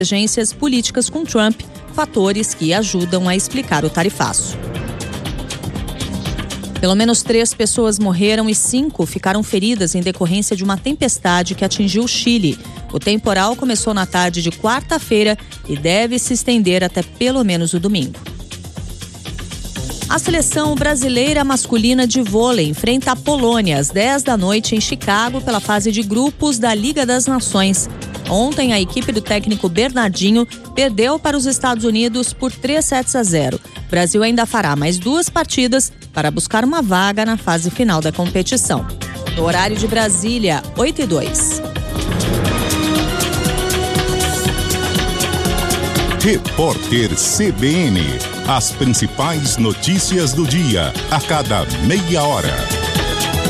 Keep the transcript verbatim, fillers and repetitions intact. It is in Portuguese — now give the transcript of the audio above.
divergências políticas com Trump, fatores que ajudam a explicar o tarifaço. Pelo menos três pessoas morreram e cinco ficaram feridas em decorrência de uma tempestade que atingiu o Chile. O temporal começou na tarde de quarta-feira e deve se estender até pelo menos o domingo. A seleção brasileira masculina de vôlei enfrenta a Polônia às dez da noite em Chicago pela fase de grupos da Liga das Nações. Ontem, a equipe do técnico Bernardinho perdeu para os Estados Unidos por três sets a zero. O Brasil ainda fará mais duas partidas para buscar uma vaga na fase final da competição. No horário de Brasília, oito e dois. Repórter C B N. As principais notícias do dia, a cada meia hora.